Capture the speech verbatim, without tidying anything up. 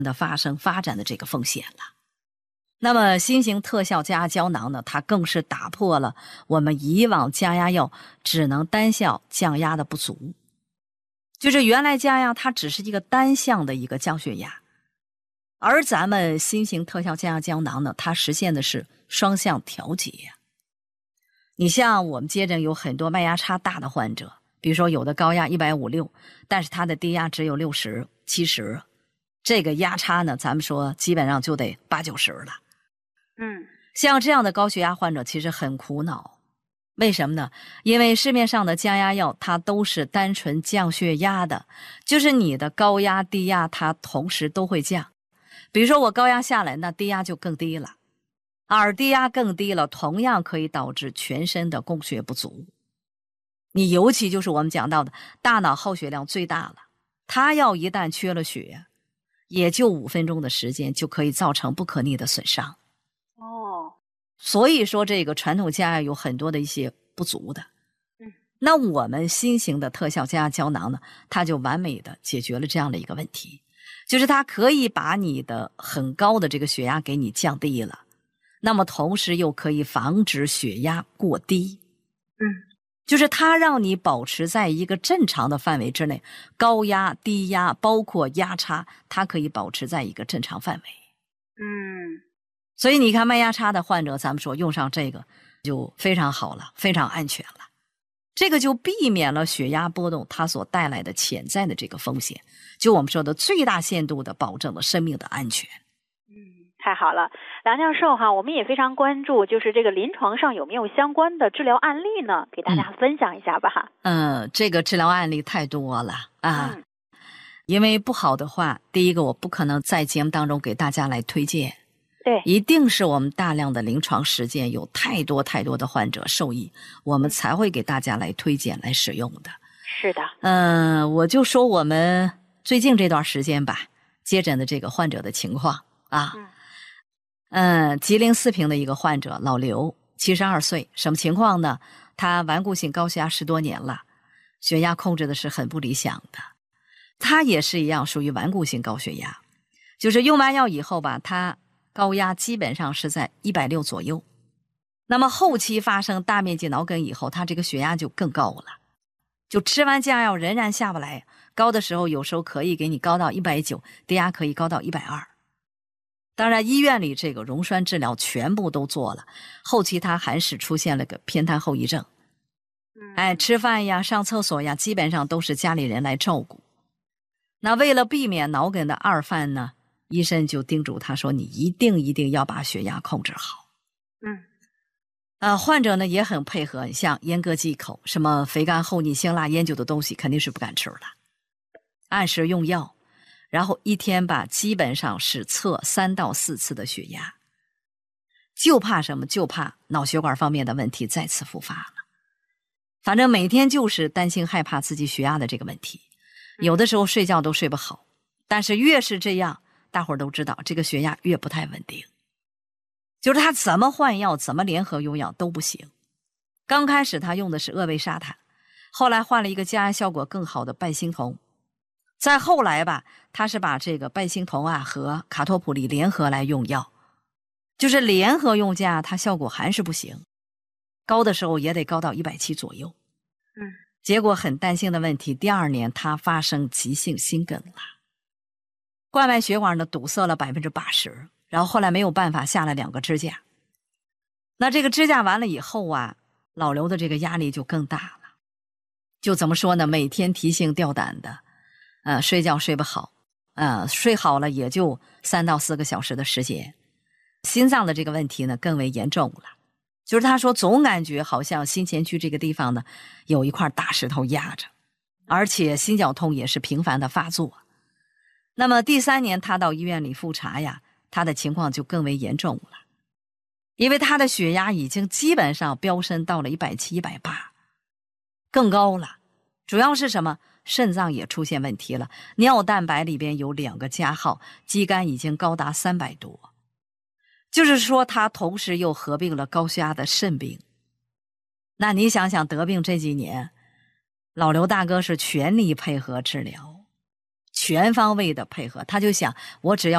的发生发展的这个风险了。那么新型特效降压胶囊呢，它更是打破了我们以往降压药只能单效降压的不足。就是原来降压它只是一个单向的一个降血压，而咱们新型特效降压胶囊呢，它实现的是双向调节。你像我们接诊有很多脉压差大的患者，比如说有的高压一百五十六，但是他的低压只有六十、七十，这个压差呢，咱们说基本上就得八九十了。 嗯， 像这样的高血压患者其实很苦恼，为什么呢？因为市面上的降压药它都是单纯降血压的，就是你的高压低压它同时都会降。比如说我高压下来，那低压就更低了，而低压更低了，同样可以导致全身的供血不足。你尤其就是我们讲到的大脑耗血量最大了，它要一旦缺了血，也就五分钟的时间就可以造成不可逆的损伤。 哦， 所以说这个传统降压有很多的一些不足的。 嗯， 那我们新型的特效降压胶囊呢，它就完美的解决了这样的一个问题，就是它可以把你的很高的这个血压给你降低了，那么同时又可以防止血压过低。 嗯， 就是它让你保持在一个正常的范围之内，高压、低压，包括压差，它可以保持在一个正常范围。 嗯， 所以你看脉压差的患者，咱们说用上这个就非常好了，非常安全了。这个就避免了血压波动它所带来的潜在的这个风险，就我们说的最大限度的保证了生命的安全。 太好了，梁教授哈，我们也非常关注，就是这个临床上有没有相关的治疗案例呢？给大家分享一下吧。 嗯，这个治疗案例太多了啊， 嗯， 因为不好的话，第一个我不可能在节目当中给大家来推荐， 对， 一定是我们大量的临床实践，有太多太多的患者受益，我们才会给大家来推荐来使用的。 是的， 嗯，我就说我们最近这段时间吧，接诊的这个患者的情况啊。 嗯嗯，吉林四平的一个患者老刘，七十二岁，什么情况呢？他顽固性高血压十多年了，血压控制的是很不理想的。他也是一样，属于顽固性高血压，就是用完药以后吧，他高压基本上是在一百六左右。那么后期发生大面积脑梗以后，他这个血压就更高了，就吃完降压药仍然下不来，高的时候有时候可以给你高到一百九，低压可以高到一百二。当然医院里这个溶栓治疗全部都做了，后期他还是出现了个偏瘫后遗症。哎，吃饭呀上厕所呀基本上都是家里人来照顾。那为了避免脑梗的二犯呢，医生就叮嘱他说，你一定一定要把血压控制好。 嗯， 呃，患者呢也很配合，像阉割忌口，什么肥甘厚腻辛辣烟酒的东西肯定是不敢吃的，按时用药，然后一天吧基本上是测三到四次的血压，就怕什么？就怕脑血管方面的问题再次复发了。反正每天就是担心害怕自己血压的这个问题，有的时候睡觉都睡不好，但是越是这样，大伙儿都知道这个血压越不太稳定，就是他怎么换药怎么联合用药都不行。刚开始他用的是鄂贝沙坦，后来换了一个降压效果更好的拜星酮，再后来吧，他是把这个拜星酮啊和卡托普利联合来用药，就是联合用降压，它效果还是不行，高的时候也得高到一百七左右。 嗯， 结果很担心的问题，第二年他发生急性心梗了，冠脉血管呢堵塞了百分之八十，然后后来没有办法下了两个支架。那这个支架完了以后啊，老刘的这个压力就更大了，就怎么说呢？每天提心吊胆的，呃，睡觉睡不好，呃，睡好了也就三到四个小时的时间。心脏的这个问题呢更为严重了，就是他说总感觉好像心前区这个地方呢有一块大石头压着，而且心绞痛也是频繁的发作。那么第三年他到医院里复查呀，他的情况就更为严重了，因为他的血压已经基本上飙升到了一百七、一百八，更高了。主要是什么？肾脏也出现问题了，尿蛋白里边有两个加号，肌酐已经高达三百多。就是说他同时又合并了高血压的肾病。那你想想得病这几年，老刘大哥是全力配合治疗，全方位的配合，他就想我只要